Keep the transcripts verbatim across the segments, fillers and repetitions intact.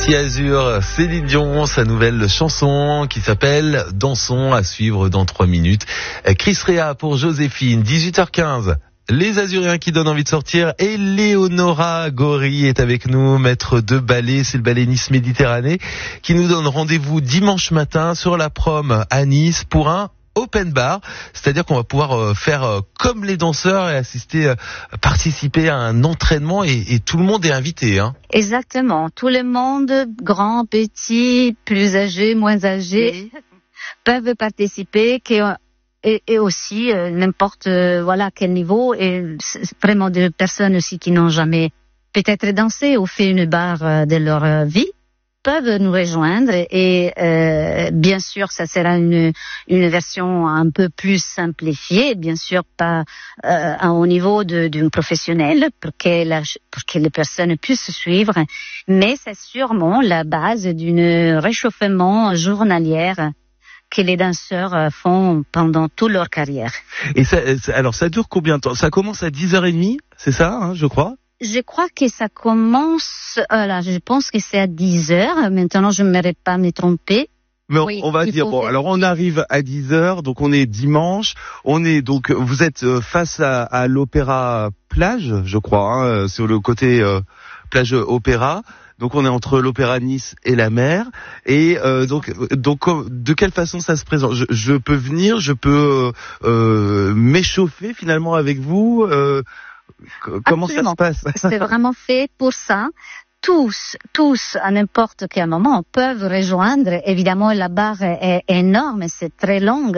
Ici Azur, Céline Dion, sa nouvelle chanson qui s'appelle Dansons, à suivre dans trois minutes. Chris Rea pour Joséphine, dix-huit heures quinze. Les Azuriens qui donnent envie de sortir, et Léonora Gori est avec nous, maître de ballet, c'est le ballet Nice Méditerranée, qui nous donne rendez-vous dimanche matin sur la prom à Nice pour un open bar, c'est-à-dire qu'on va pouvoir faire comme les danseurs et assister, participer à un entraînement et, et tout le monde est invité, hein. Exactement, tout le monde, grand, petit, plus âgé, moins âgé, oui. peuvent participer, qui Et, et aussi euh, n'importe euh, voilà quel niveau, et vraiment des personnes aussi qui n'ont jamais peut-être dansé ou fait une barre euh, de leur euh, vie peuvent nous rejoindre, et euh, bien sûr ça sera une une version un peu plus simplifiée, bien sûr pas euh, au niveau de d'un professionnel pour que la, pour que les personnes puissent suivre, mais c'est sûrement la base d'une réchauffement journalière que les danseurs font pendant toute leur carrière. Et ça, alors ça dure combien de temps? Ça commence à dix heures trente, c'est ça, hein, je crois? Je crois que ça commence, euh, là, je pense que c'est à dix heures, maintenant je ne m'aurais pas me tromper. Mais on, oui, on va dire, bon, faire... alors on arrive à dix heures, donc on est dimanche, on est donc, vous êtes face à, à l'Opéra Plage, je crois, hein, sur le côté euh, plage Opéra. Donc on est entre l'Opéra Nice et la mer, et euh, donc donc de quelle façon ça se présente? je, je peux venir, je peux euh, m'échauffer finalement avec vous. Euh, comment Absolument. Ça se passe? C'est vraiment fait pour ça. Tous, tous, à n'importe quel moment, peuvent rejoindre. Évidemment, la barre est énorme, c'est très longue,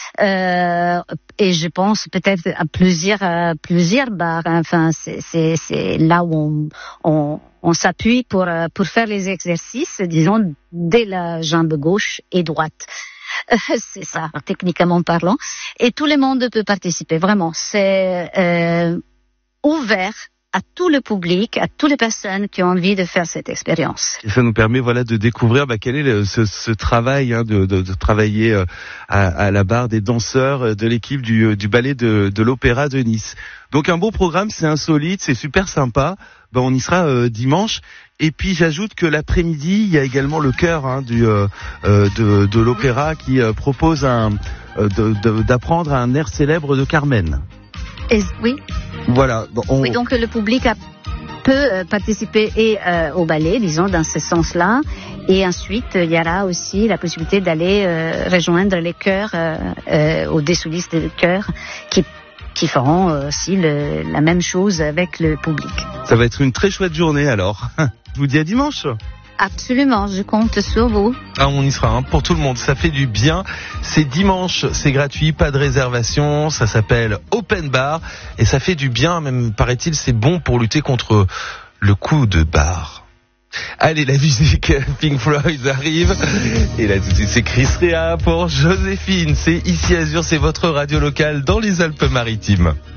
euh, et je pense peut-être à plusieurs, à plusieurs barres. Enfin, c'est, c'est, c'est là où on, on, on s'appuie pour, pour faire les exercices, disons, dès la jambe gauche et droite. C'est ça, techniquement parlant. Et tout le monde peut participer. Vraiment, c'est euh, ouvert à tout le public, à toutes les personnes qui ont envie de faire cette expérience. Et ça nous permet, voilà, de découvrir bah, quel est le, ce, ce travail, hein, de, de, de travailler euh, à, à la barre des danseurs de l'équipe du, du ballet de, de l'Opéra de Nice. Donc un bon programme, c'est insolite, c'est super sympa. Ben, on y sera euh, dimanche. Et puis j'ajoute que l'après-midi, il y a également le chœur hein, du, euh, de, de l'Opéra qui euh, propose un, euh, de, de, d'apprendre un air célèbre de Carmen. Et, oui. Voilà. Bon, on... Oui, donc le public a, peut euh, participer et euh, au ballet, disons, dans ce sens-là. Et ensuite, il y aura aussi la possibilité d'aller euh, rejoindre les chœurs, euh, euh, ou des solistes de chœurs qui qui feront aussi le, la même chose avec le public. Ça va être une très chouette journée alors. Je vous dis à dimanche. Absolument, je compte sur vous. Ah, on y sera, hein, pour tout le monde, ça fait du bien. C'est dimanche, c'est gratuit, pas de réservation, ça s'appelle Open Bar, et ça fait du bien, même paraît-il, c'est bon pour lutter contre le coup de barre. Allez, la musique Pink Floyd arrive, et là tout de suite c'est Chris Rea pour Joséphine, c'est ici Azur, c'est votre radio locale dans les Alpes-Maritimes.